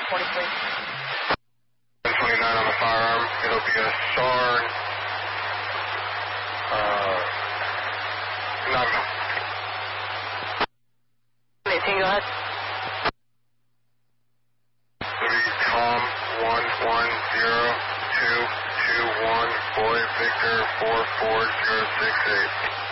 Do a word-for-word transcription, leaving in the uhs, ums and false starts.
forty-three. one twenty-nine on the firearm. It'll be a S A R. Uh, no, no. eighteen, go ahead. It'll be Tom one one zero two two one Boy Victor four four zero six eight.